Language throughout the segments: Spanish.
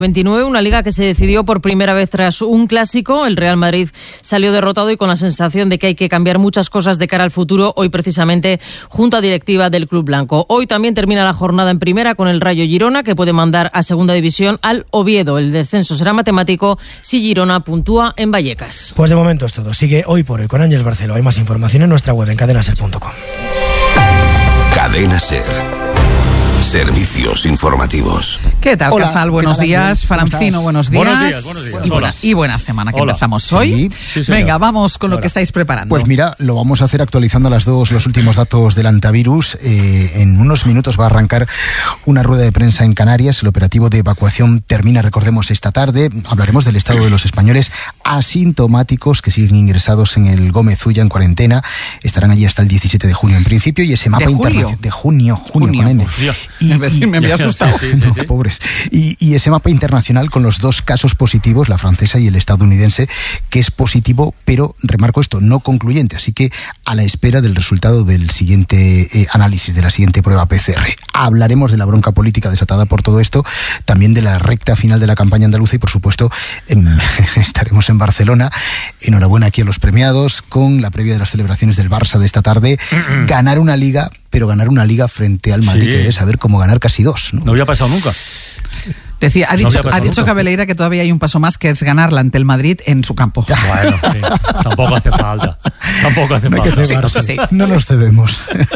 29, una liga que se decidió por primera vez tras un clásico. El Real Madrid salió derrotado y con la sensación de que hay que cambiar muchas cosas de cara al futuro. Hoy precisamente junta directiva del club blanco. Hoy también termina la jornada en primera con el Rayo Girona, que puede mandar a segunda división al Oviedo. El descenso será matemático si Girona puntúa en Vallecas. Pues de momento es todo. Sigue Hoy por Hoy con Ángels Barceló. Hay más información en nuestra web en cadenaser.com. Cadena Ser. Servicios informativos. ¿Qué tal, Hola, Casal? Buenos días. Francino, buenos días. Buenos días. Y buena semana que Hola. empezamos hoy. Sí, venga, vamos con lo que estáis preparando. Pues mira, lo vamos a hacer actualizando a las 2 los últimos datos del antivirus. En unos minutos va a arrancar una rueda de prensa en Canarias. El operativo de evacuación termina, recordemos, esta tarde. Hablaremos del estado de los españoles asintomáticos que siguen ingresados en el Gómez Ulla en cuarentena. Estarán allí hasta el 17 de junio en principio. Y ese mapa internacional de junio con N. Me había asustado. Sí. Pobres. Y ese mapa internacional con los dos casos positivos, la francesa y el estadounidense, que es positivo, pero remarco esto, no concluyente. Así que a la espera del resultado del siguiente análisis, de la siguiente prueba PCR. Hablaremos de la bronca política desatada por todo esto, también de la recta final de la campaña andaluza y, por supuesto, estaremos en Barcelona. Enhorabuena aquí a los premiados con la previa de las celebraciones del Barça de esta tarde. Ganar una liga, pero ganar una liga frente al Madrid, que debe saber cómo ganar casi dos, ¿no? No había pasado nunca. Decía, ha dicho Cabeleira que todavía hay un paso más, que es ganarla ante el Madrid en su campo. Bueno, sí, tampoco hace falta. No hay que cebarse. Sí. No nos cebemos.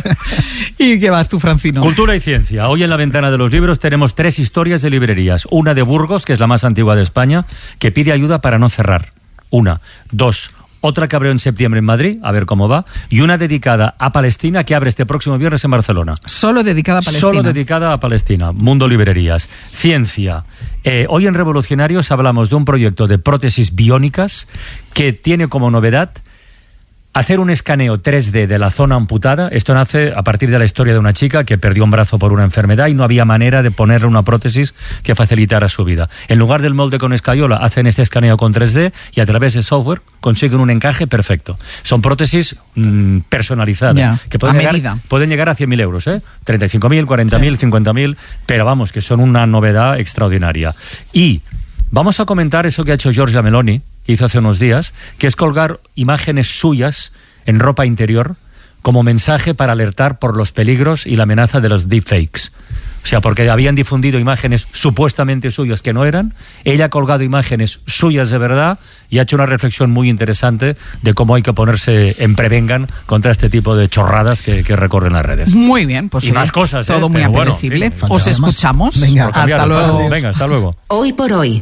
¿Y qué vas tú, Francino? Cultura y ciencia. Hoy en la ventana de los libros tenemos 3 historias de librerías. Una de Burgos, que es la más antigua de España, que pide ayuda para no cerrar. 1. 2. Otra que abrió en septiembre en Madrid, a ver cómo va, y una dedicada a Palestina que abre este próximo viernes en Barcelona. Solo dedicada a Palestina. Solo dedicada a Palestina. Mundo Librerías. Ciencia. Hoy en Revolucionarios hablamos de un proyecto de prótesis biónicas que tiene como novedad hacer un escaneo 3D de la zona amputada. Esto nace a partir de la historia de una chica que perdió un brazo por una enfermedad y no había manera de ponerle una prótesis que facilitara su vida. En lugar del molde con escayola, hacen este escaneo con 3D y a través de software consiguen un encaje perfecto. Son prótesis personalizadas, que pueden llegar a 100.000 euros, 35.000, 40.000, 50.000, pero vamos, que son una novedad extraordinaria. Y vamos a comentar eso que ha hecho Giorgia Meloni, que hizo hace unos días, que es colgar imágenes suyas en ropa interior como mensaje para alertar por los peligros y la amenaza de los deepfakes. O sea, porque habían difundido imágenes supuestamente suyas que no eran. Ella ha colgado imágenes suyas de verdad y ha hecho una reflexión muy interesante de cómo hay que ponerse en prevengan contra este tipo de chorradas que recorren las redes. Muy bien, pues y más cosas. Todo muy apetecible. Bueno, os escuchamos. Venga, hasta luego. Venga, hasta luego. Hoy por hoy.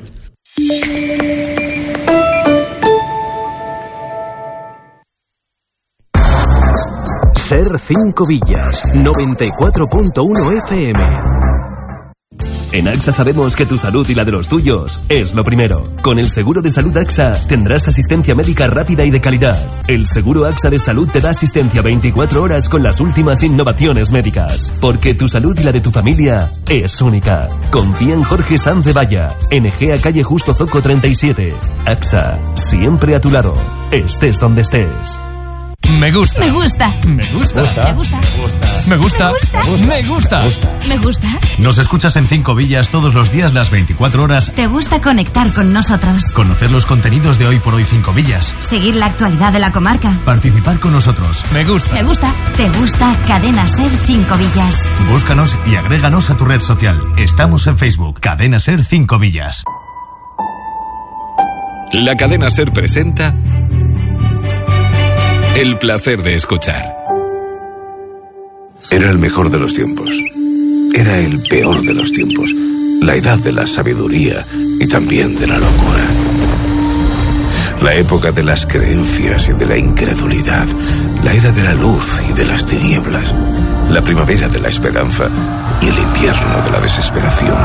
Ser 5 Villas, 94.1 FM. En AXA sabemos que tu salud y la de los tuyos es lo primero. Con el seguro de salud AXA tendrás asistencia médica rápida y de calidad. El seguro AXA de salud te da asistencia 24 horas con las últimas innovaciones médicas. Porque tu salud y la de tu familia es única. Confía en Jorge Sanz de Valla, en Egea Calle Justo Zoco 37. AXA, siempre a tu lado, estés donde estés. Me gusta. Me gusta. Me gusta. Me gusta. Me gusta. Me gusta. Me gusta. Nos escuchas en 5 Villas todos los días, las 24 horas. ¿Te gusta conectar con nosotros? Conocer los contenidos de Hoy por Hoy 5 Villas. Seguir la actualidad de la comarca. Participar con nosotros. Me gusta. Me gusta. ¿Te gusta? Cadena Ser 5 Villas. Búscanos y agréganos a tu red social. Estamos en Facebook. Cadena Ser 5 Villas. La Cadena Ser presenta El placer de escuchar. Era el mejor de los tiempos. Era el peor de los tiempos. La edad de la sabiduría y también de la locura. La época de las creencias y de la incredulidad. La era de la luz y de las tinieblas. La primavera de la esperanza y el invierno de la desesperación.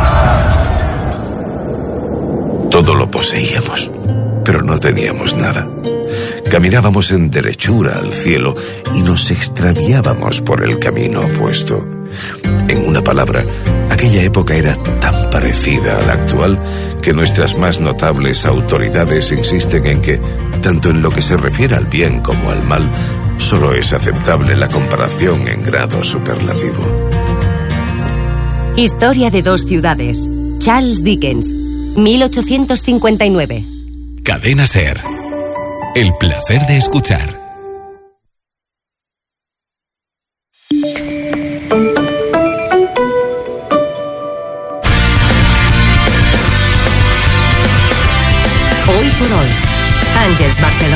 Todo lo poseíamos, pero no teníamos nada. Caminábamos en derechura al cielo y nos extraviábamos por el camino opuesto. En una palabra, aquella época era tan parecida a la actual que nuestras más notables autoridades insisten en que, tanto en lo que se refiere al bien como al mal, solo es aceptable la comparación en grado superlativo. Historia de dos ciudades. Charles Dickens. 1859. Cadena SER. El placer de escuchar. Hoy por hoy, Àngels Barceló.